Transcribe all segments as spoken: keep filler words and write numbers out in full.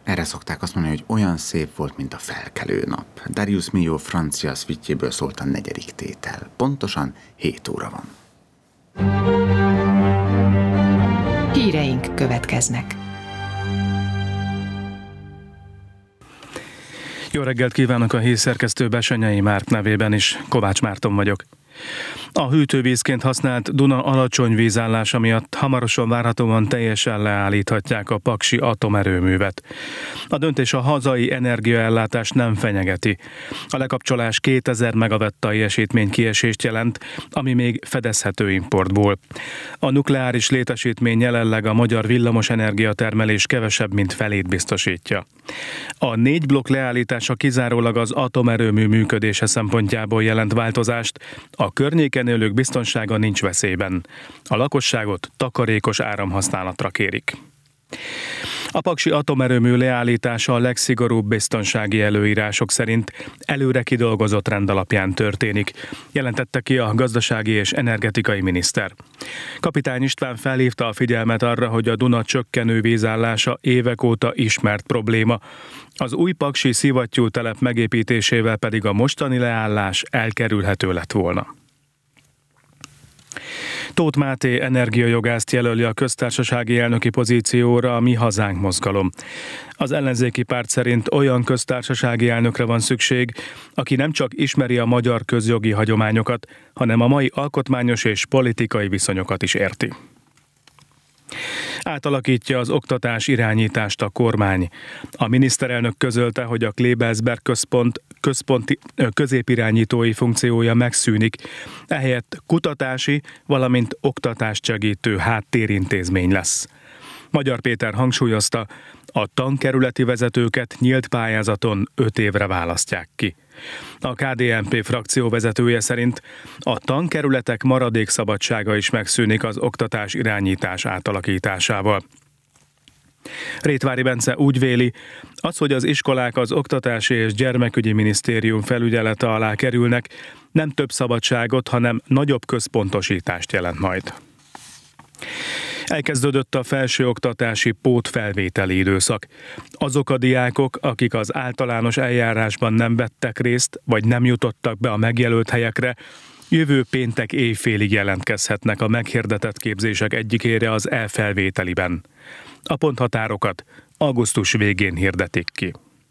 Erre szokták azt mondani, hogy olyan szép volt, mint a felkelő nap. Darius Milhaud francia szvitjéből szólt a negyedik tétel. Pontosan hét óra van. Híreink következnek. Jó reggelt kívánok a hírszerkesztő Besenyei Márk nevében is. Kovács Márton vagyok. A hűtővízként használt Duna alacsony vízállása miatt hamarosan várhatóan teljesen leállíthatják a paksi atomerőművet. A döntés a hazai energiaellátást nem fenyegeti. A lekapcsolás kétezer megawatt teljesítmény kiesést jelent, ami még fedezhető importból. A nukleáris létesítmény jelenleg a magyar villamos energiatermelés kevesebb, mint felét biztosítja. A négy blokk leállítása kizárólag az atomerőmű működése szempontjából jelent változást, a környéken élők biztonsága nincs veszélyben. A lakosságot takarékos áramhasználatra kérik. A paksi atomerőmű leállítása a legszigorúbb biztonsági előírások szerint előre kidolgozott rend alapján történik, jelentette ki a gazdasági és energetikai miniszter. Kapitány István felhívta a figyelmet arra, hogy a Duna csökkenő vízállása évek óta ismert probléma. Az új paksi szivattyútelep megépítésével pedig a mostani leállás elkerülhető lett volna. Tóth Máté energiajogászt jelöli a köztársasági elnöki pozícióra a Mi Hazánk mozgalom. Az ellenzéki párt szerint olyan köztársasági elnökre van szükség, aki nem csak ismeri a magyar közjogi hagyományokat, hanem a mai alkotmányos és politikai viszonyokat is érti. Átalakítja az oktatás irányítást a kormány. A miniszterelnök közölte, hogy a Klebersberg központ központi, középirányítói funkciója megszűnik, ehelyett kutatási, valamint oktatást segítő háttérintézmény lesz. Magyar Péter hangsúlyozta, a tankerületi vezetőket nyílt pályázaton öt évre választják ki. A ká dé en pé frakció vezetője szerint a tankerületek maradék szabadsága is megszűnik az oktatás irányítás átalakításával. Rétvári Bence úgy véli, az, hogy az iskolák az Oktatási és Gyermekügyi Minisztérium felügyelete alá kerülnek, nem több szabadságot, hanem nagyobb központosítást jelent majd. Elkezdődött a felsőoktatási pótfelvételi időszak. Azok a diákok, akik az általános eljárásban nem vettek részt, vagy nem jutottak be a megjelölt helyekre, jövő péntek éjfélig jelentkezhetnek a meghirdetett képzések egyikére az e-felvételiben. A ponthatárokat augusztus végén hirdetik ki.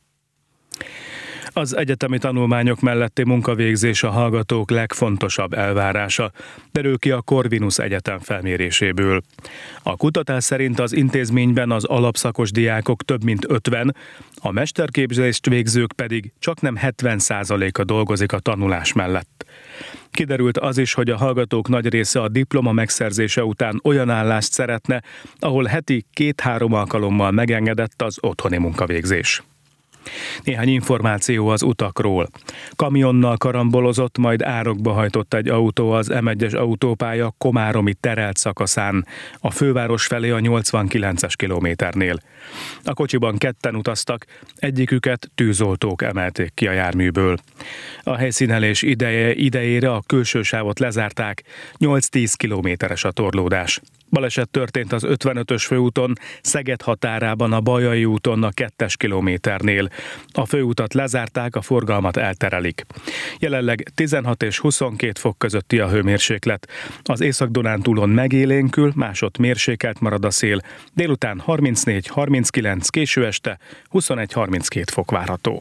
Az egyetemi tanulmányok melletti munkavégzés a hallgatók legfontosabb elvárása, derül ki a Corvinus Egyetem felméréséből. A kutatás szerint az intézményben az alapszakos diákok több mint ötven, a mesterképzést végzők pedig csaknem hetven százaléka dolgozik a tanulás mellett. Kiderült az is, hogy a hallgatók nagy része a diploma megszerzése után olyan állást szeretne, ahol heti két-három alkalommal megengedett az otthoni munkavégzés. Néhány információ az utakról. Kamionnal karambolozott, majd árokba hajtott egy autó az em egyes autópálya komáromi terelt szakaszán, a főváros felé a nyolcvankilences kilométernél. A kocsiban ketten utaztak, egyiküket tűzoltók emelték ki a járműből. A helyszínelés ideje, idejére a külső sávot lezárták, nyolc-tíz kilométeres a torlódás. Baleset történt az ötvenötös főúton, Szeged határában a Bajai úton a kettes kilométernél. A főutat lezárták, a forgalmat elterelik. Jelenleg tizenhat és huszonkét fok közötti a hőmérséklet. Az Észak-Dunántúlon megélénkül, másod mérsékelt marad a szél. Délután harmincnégy-harminckilenc, késő este huszonegy-harminckét fok várható.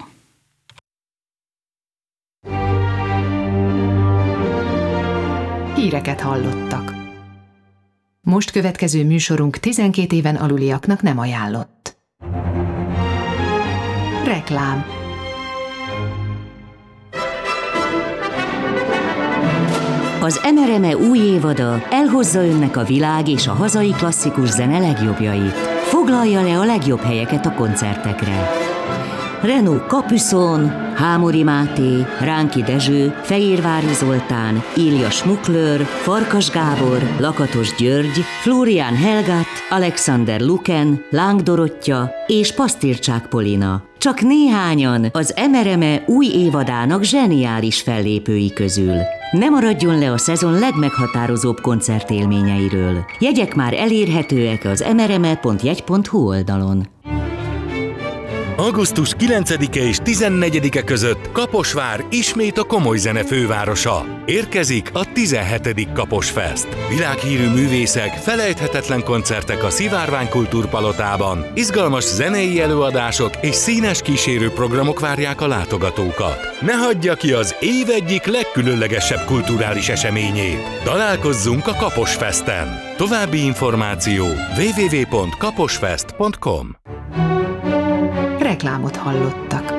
Híreket hallottak. Most következő műsorunk tizenkét éven aluliaknak nem ajánlott. Reklám. Az em er em e új évada elhozza önnek a világ és a hazai klasszikus zene legjobbjait. Foglalja le a legjobb helyeket a koncertekre. Renaud Capuçon, Hámori Máté, Ránki Dezső, Fehérvári Zoltán, Ilja Schmuckler, Farkas Gábor, Lakatos György, Florian Helgát, Alexander Luken, Láng Dorottya és Pasztircsák Polina. Csak néhányan az em er em e új évadának zseniális fellépői közül. Ne maradjon le a szezon legmeghatározóbb koncertélményeiről. Jegyek már elérhetőek az em er em e pont jegy pont hu oldalon. augusztus kilencedike és tizennegyedike között Kaposvár ismét a komoly zene fővárosa. Érkezik a tizenhetedik Kaposfest. Világhírű művészek, felejthetetlen koncertek a Szivárvány Kultúrpalotában, izgalmas zenei előadások és színes kísérőprogramok várják a látogatókat. Ne hagyja ki az év egyik legkülönlegesebb kulturális eseményét. Találkozzunk a Kaposfesten. További információ double-u double-u double-u pont kaposfest pont com. Reklámot hallottak.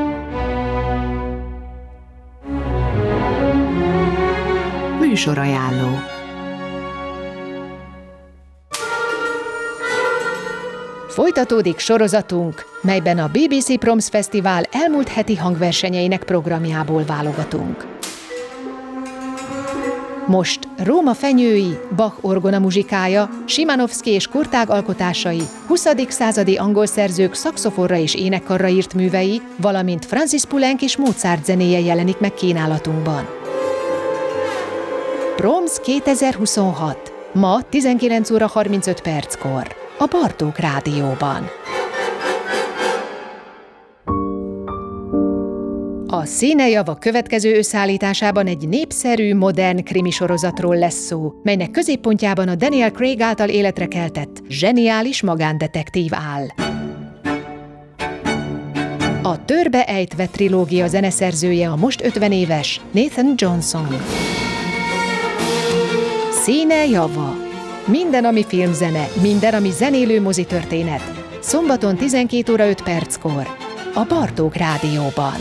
Műsorajánló. Folytatódik sorozatunk, melyben a bé bé cé Proms Fesztivál elmúlt heti hangversenyeinek programjából válogatunk. Most Róma fenyői, Bach orgona muzsikája, Szymanowski és Kurtág alkotásai, huszadik századi angol szerzők szaxofonra és énekkarra írt művei, valamint Francis Poulenc és Mozart zenéje jelenik meg kínálatunkban. Proms kétezer-huszonhat. Ma tizenkilenc óra harmincöt perckor. A Bartók Rádióban. A Színejava következő összeállításában egy népszerű, modern krimisorozatról lesz szó, melynek középpontjában a Daniel Craig által életre keltett, zseniális magándetektív áll. A Törbe ejtve trilógia zeneszerzője a most ötven éves Nathan Johnson. Színejava. Minden, ami filmzene, minden, ami zenélő mozitörténet. Szombaton tizenkét óra öt perckor. A Bartók Rádióban.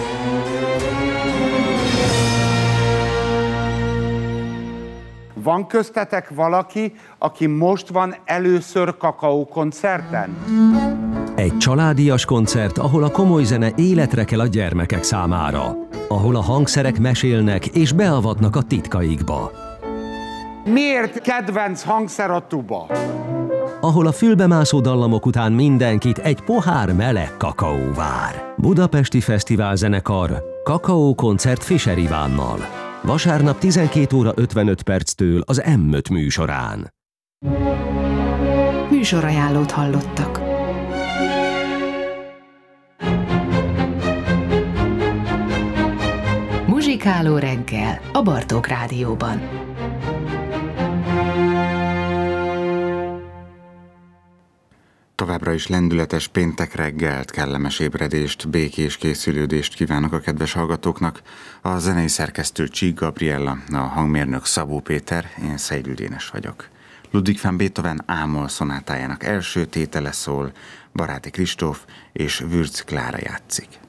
Van köztetek valaki, aki most van először kakaókoncerten? Egy családias koncert, ahol a komoly zene életre kell a gyermekek számára. Ahol a hangszerek mesélnek és beavatnak a titkaikba. Miért kedvenc hangszer a tuba? Ahol a fülbemászó dallamok után mindenkit egy pohár meleg kakaó vár. Budapesti Fesztiválzenekar, kakaókoncert Fischer Ivánnal. Vasárnap tizenkét óra ötvenöt perctől az em öt műsorán. Műsorajánlót hallottak. Muzsikáló reggel a Bartók Rádióban. Továbbra is lendületes péntek reggelt, kellemes ébredést, békés készülődést kívánok a kedves hallgatóknak. A zenei szerkesztő Csík Gabriella, a hangmérnök Szabó Péter, én Szejlő Dénes vagyok. Ludwig van Beethoven A-moll szonátájának első tétele szól, Baráti Kristóf és Würz Klára játszik.